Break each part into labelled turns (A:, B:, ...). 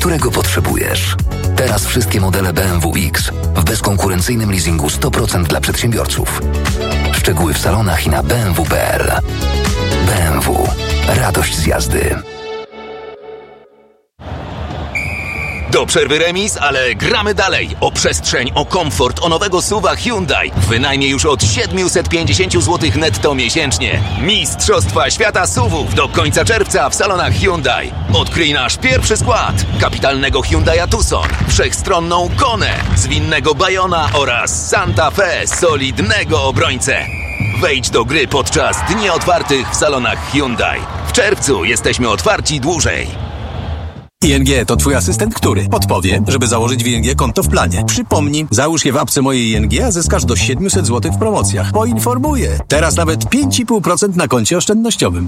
A: którego potrzebujesz. Teraz wszystkie modele BMW X w bezkonkurencyjnym leasingu 100% dla przedsiębiorców. Szczegóły w salonach i na bmw.pl. BMW. Radość z jazdy.
B: Do przerwy remis, ale gramy dalej. O przestrzeń, o komfort, o nowego SUV-a Hyundai. Wynajmie już od 750 zł netto miesięcznie. Mistrzostwa świata SUV-ów do końca czerwca w salonach Hyundai. Odkryj nasz pierwszy skład. Kapitalnego Hyundai'a Tucson, wszechstronną Konę, zwinnego Bayona oraz Santa Fe, solidnego obrońcę. Wejdź do gry podczas dni otwartych w salonach Hyundai. W czerwcu jesteśmy otwarci dłużej.
C: ING to twój asystent, który podpowie, żeby założyć w ING konto w planie. Przypomnij, załóż je w apce mojej ING, a zyskasz do 700 zł w promocjach. Poinformuję. Teraz nawet 5,5% na koncie oszczędnościowym.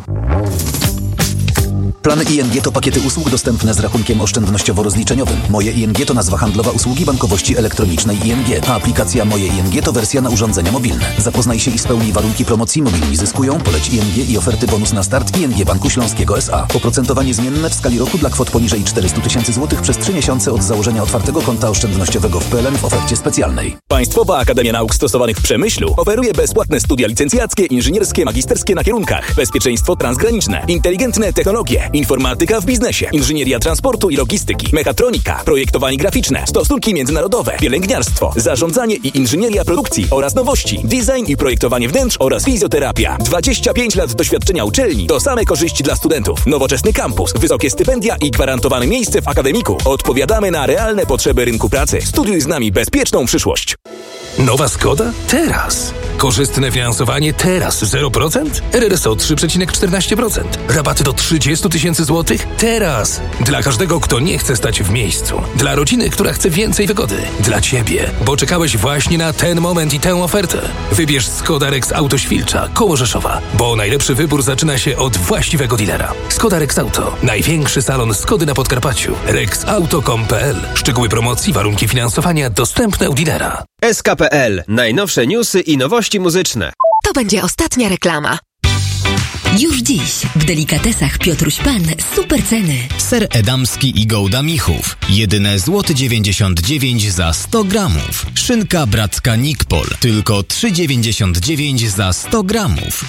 D: Plany ING to pakiety usług dostępne z rachunkiem oszczędnościowo-rozliczeniowym. Moje ING to nazwa handlowa usługi bankowości elektronicznej ING, a aplikacja Moje ING to wersja na urządzenia mobilne. Zapoznaj się i spełnij warunki promocji Mobilni Zyskują, poleć ING i oferty bonus na start ING Banku Śląskiego S.A. Oprocentowanie zmienne w skali roku dla kwot poniżej 400 000 zł przez 3 miesiące od założenia otwartego konta oszczędnościowego w PLN w ofercie specjalnej.
E: Państwowa Akademia Nauk Stosowanych w Przemyślu oferuje bezpłatne studia licencjackie, inżynierskie, magisterskie na kierunkach bezpieczeństwo transgraniczne, inteligentne technologie, informatyka w biznesie, inżynieria transportu i logistyki, mechatronika, projektowanie graficzne, stosunki międzynarodowe, pielęgniarstwo, zarządzanie i inżynieria produkcji oraz nowości, design i projektowanie wnętrz oraz fizjoterapia. 25 lat doświadczenia uczelni to same korzyści dla studentów. Nowoczesny kampus, wysokie stypendia i gwarantowane miejsce w akademiku. Odpowiadamy na realne potrzeby rynku pracy. Studiuj z nami bezpieczną przyszłość.
F: Nowa Skoda? Teraz. Korzystne finansowanie teraz 0%? RRSO 3,14%. Rabaty do 30 000 zł? Teraz. Dla każdego, kto nie chce stać w miejscu. Dla rodziny, która chce więcej wygody. Dla Ciebie, bo czekałeś właśnie na ten moment i tę ofertę. Wybierz Skoda Rex Auto Świlcza, koło Rzeszowa, bo najlepszy wybór zaczyna się od właściwego dilera. Skoda Rex Auto. Największy salon Skody na Podkarpaciu. rexauto.com.pl. Szczegóły promocji, warunki finansowania dostępne u dilera.
G: SK.pl. Najnowsze newsy i nowości muzyczne.
H: To będzie ostatnia reklama. Już dziś w delikatesach Piotruś Pan super ceny.
I: Ser edamski i Gouda Michów. Jedyne złoty 99 za 100 gramów. Szynka bracka Nikpol. Tylko 3,99 za 100 gramów.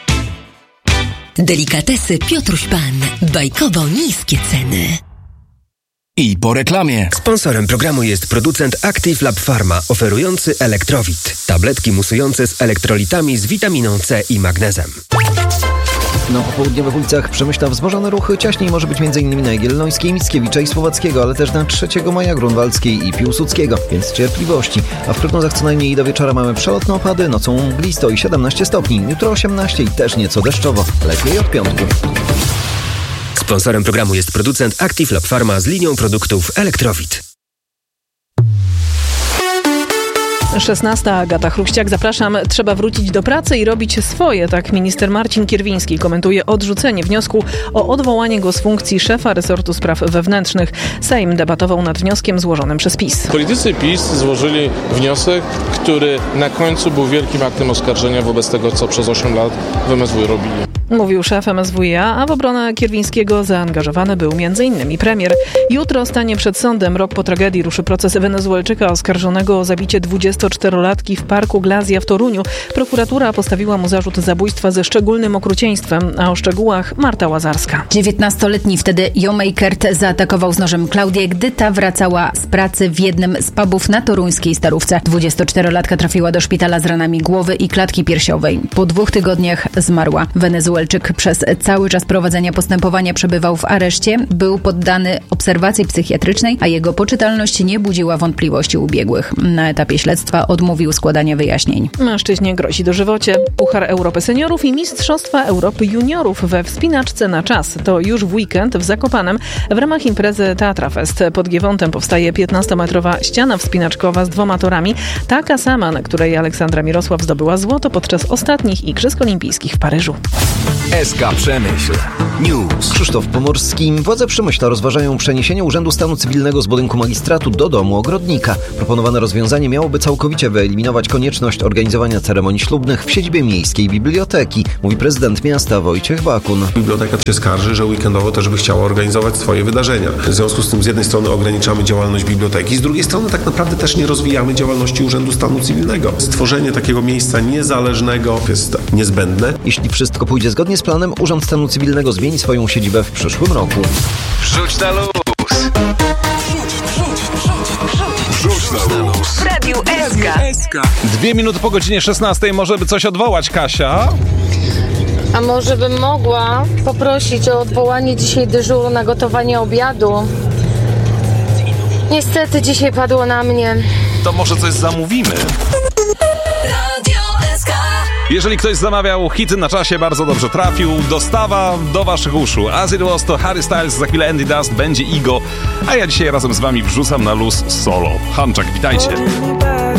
H: Delikatesy Piotruś Pan. Bajkowo niskie ceny.
J: I po reklamie.
G: Sponsorem programu jest producent Active Lab Pharma, oferujący Elektrowit. Tabletki musujące z elektrolitami z witaminą C i magnezem.
K: Na popołudniowych ulicach Przemyśla wzmożone ruchy. Ciaśniej może być m.in. na Jagiellońskiej, Mickiewicza i Słowackiego, ale też na 3 Maja, Grunwaldzkiej i Piłsudskiego, więc cierpliwości. A w prognozach co najmniej do wieczora mamy przelotne opady, nocą mglisto i 17 stopni. Jutro 18 i też nieco deszczowo. Lepiej od piątku.
G: Sponsorem programu jest producent Active Lab Pharma z linią produktów Elektrowit.
L: 16. Agata Chruściak. Zapraszam. Trzeba wrócić do pracy i robić swoje. Tak minister Marcin Kierwiński komentuje odrzucenie wniosku o odwołanie go z funkcji szefa resortu spraw wewnętrznych. Sejm debatował nad wnioskiem złożonym przez PiS.
M: Politycy PiS złożyli wniosek, który na końcu był wielkim aktem oskarżenia wobec tego, co przez 8 lat w MSWiA robili.
L: Mówił szef MSWiA, a w obronę Kierwińskiego zaangażowany był m.in. premier. Jutro stanie przed sądem. Rok po tragedii ruszy proces Wenezuelczyka oskarżonego o zabicie 24-latki w parku Glazja w Toruniu. Prokuratura postawiła mu zarzut zabójstwa ze szczególnym okrucieństwem, a o szczegółach Marta Łazarska.
N: 19-letni wtedy Jomeikert zaatakował z nożem Klaudię, gdy ta wracała z pracy w jednym z pubów na toruńskiej Starówce. 24-latka trafiła do szpitala z ranami głowy i klatki piersiowej. Po 2 tygodniach zmarła. Wenezuelczyk przez cały czas prowadzenia postępowania przebywał w areszcie, był poddany obserwacji psychiatrycznej, a jego poczytalność nie budziła wątpliwości u biegłych. Na etapie śledztwa odmówił składania wyjaśnień.
L: Mężczyźnie grozi dożywocie. Puchar Europy Seniorów i Mistrzostwa Europy Juniorów we wspinaczce na czas. To już w weekend w Zakopanem w ramach imprezy Tatra Fest. Pod Giewontem powstaje 15-metrowa ściana wspinaczkowa z 2 torami. Taka sama, na której Aleksandra Mirosław zdobyła złoto podczas ostatnich Igrzysk Olimpijskich w Paryżu.
J: SK Przemyśl. News.
K: Krzysztof Pomorski. Władze Przemyśla rozważają przeniesienie Urzędu Stanu Cywilnego z budynku magistratu do domu ogrodnika. Proponowane rozwiązanie miałoby całkowicie wyeliminować konieczność organizowania ceremonii ślubnych w siedzibie Miejskiej Biblioteki, mówi prezydent miasta Wojciech Bakun.
O: Biblioteka się skarży, że weekendowo też by chciała organizować swoje wydarzenia. W związku z tym z jednej strony ograniczamy działalność biblioteki, z drugiej strony tak naprawdę też nie rozwijamy działalności Urzędu Stanu Cywilnego. Stworzenie takiego miejsca niezależnego jest niezbędne.
K: Jeśli wszystko pójdzie zgodnie z planem, Urząd Stanu Cywilnego zmieni swoją siedzibę w przyszłym roku.
J: Wrzuć na luz! Wrzuć na luz!
P: W Radiu SK.
Q: 2 minuty po godzinie 16. Może by coś odwołać, Kasia?
R: A może bym mogła poprosić o odwołanie dzisiaj dyżuru na gotowanie obiadu? Niestety dzisiaj padło na mnie.
Q: To może coś zamówimy? Jeżeli ktoś zamawiał hity na czasie, bardzo dobrze trafił. Dostawa do waszych uszu. As It Was to Harry Styles, za chwilę Andy Dust, będzie Igo. A ja dzisiaj razem z wami wrzucam na luz solo. Hanczak, witajcie.